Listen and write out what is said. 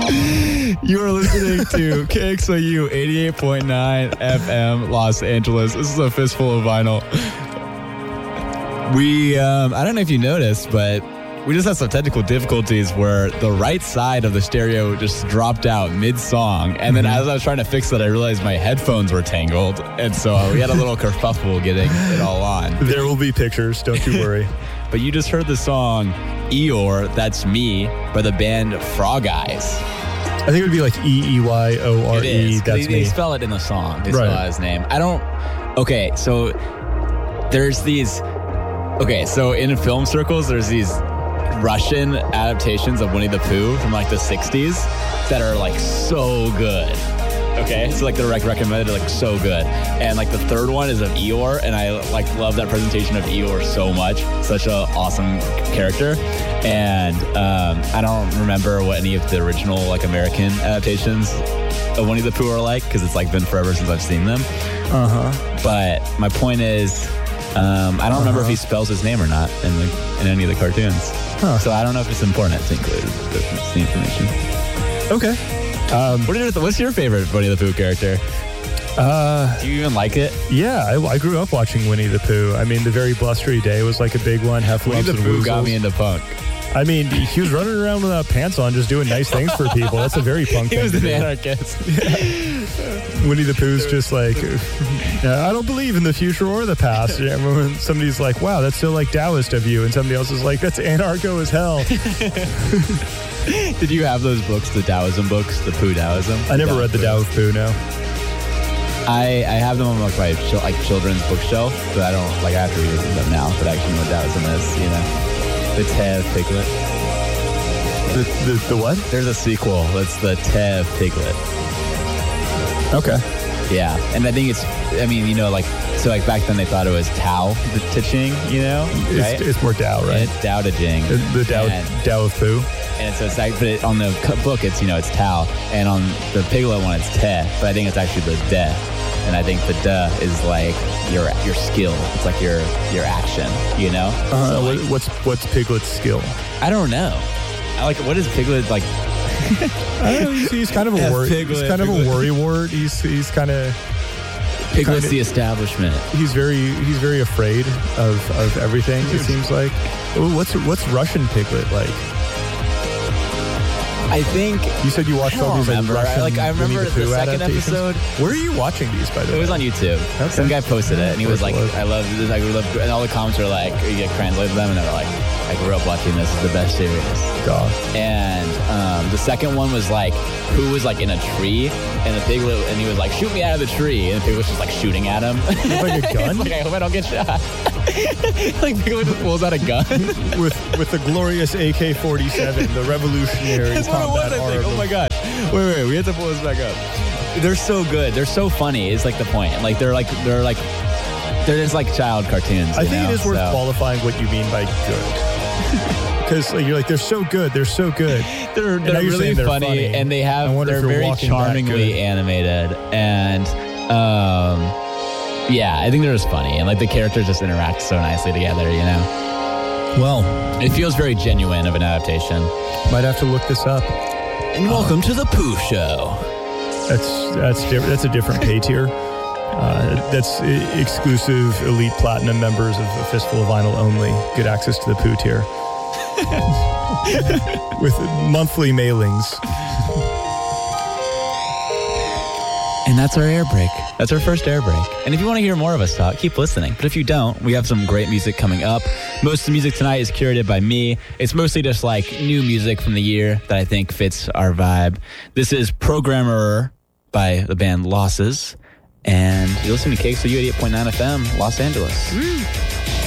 You are listening to KXOU 88.9 FM Los Angeles. This is a Fistful of Vinyl. I don't know if you noticed, but we just had some technical difficulties where the right side of the stereo just dropped out mid-song. And then as I was trying to fix that, I realized my headphones were tangled. And so we had a little kerfuffle getting it all on. There will be pictures, don't you worry. But you just heard the song Eeyore, That's Me, by the band Frog Eyes. I think it would be like Eeyore. It is. That's They me. spell it in the song. They spell out his name. Okay, so there's these... Okay, so in film circles, there's these Russian adaptations of Winnie the Pooh from like the 60s that are like so good. Okay, so like they're recommended, like so good. And like the third one is of Eeyore, and I like love that presentation of Eeyore so much. Such an awesome character. And I don't remember what any of the original like American adaptations of Winnie the Pooh are like, because it's like been forever since I've seen them. But my point is, I don't remember if he spells his name or not in any of the cartoons. So I don't know if it's important to include the information. Okay. What's your favorite Winnie the Pooh character? Do you even like it? Yeah, I grew up watching Winnie the Pooh. I mean, The Very Blustery Day was like a big one. Winnie the Pooh got me into punk. I mean, he was running around without pants on, just doing nice things for people. That's a very punk thing. He was an anarchist. Winnie the Pooh's just like, I don't believe in the future or the past. Yeah, when somebody's like, wow, that's so like Taoist of you. And somebody else is like, that's anarcho as hell. Did you have those books, the Taoism books, the Pooh Taoism? I never read the Tao of Pooh, no. I have them on like my children's bookshelf, but I don't, like I have to read them now, but I actually know what Taoism is, you know. The Tev Piglet. The what? There's a sequel. That's the Tev Piglet. Okay. Yeah. And I think it's, I mean, you know, like, so like back then they thought it was Tao Te Ching, you know? Right? It's more Tao, right? And it's Tao Te Ching. The Tao of Pooh. And so it's like, but on the book, it's, you know, it's Tao. And on the Piglet one, it's Te. But I think it's actually the De. And I think the duh is like your skill. It's like your action, you know? So like, what's Piglet's skill? I don't know. What is Piglet like? I don't know. He's kind of a worry. He's kind of a worrywart. He's kind of Piglet's the establishment. He's very afraid of everything. It seems like. Ooh, what's Russian Piglet like? I think you said you watched all these like Russian. I remember the second episode. Where are you watching these, by the way? It was on YouTube. Okay. Some guy posted it, and he was like, "I love this." Like, and all the comments were like, "You get translated them," and they were like, "I grew up watching this. It's the best series." God. And the second one was like, who was like in a tree, and the piglet, and he was like, "Shoot me out of the tree," and the piglet was just like shooting at him. Like a gun. Like, I hope I don't get shot. Like Piglet just pulls out a gun with the glorious AK-47, the revolutionary combat arm. Oh my god! Wait, we have to pull this back up. They're so good. They're so funny. Is like the point. Like they're just like child cartoons. I think it is worth qualifying what you mean by good. Because you're like, they're so good. They're so good. They're really funny, and they're very charmingly animated, and yeah, I think they're just funny, and like the characters just interact so nicely together, you know. Well, it feels very genuine of an adaptation. Might have to look this up. And welcome to the Pooh Show. That's a different pay tier. That's exclusive elite platinum members of A Fistful of Vinyl only get access to the Pooh tier with monthly mailings. And that's our air break. That's our first air break. And if you want to hear more of us talk, keep listening. But if you don't, we have some great music coming up. Most of the music tonight is curated by me. It's mostly just like new music from the year that I think fits our vibe. This is Programmer by the band Losses. And you're listening to KXOU 88.9 FM, Los Angeles. Woo.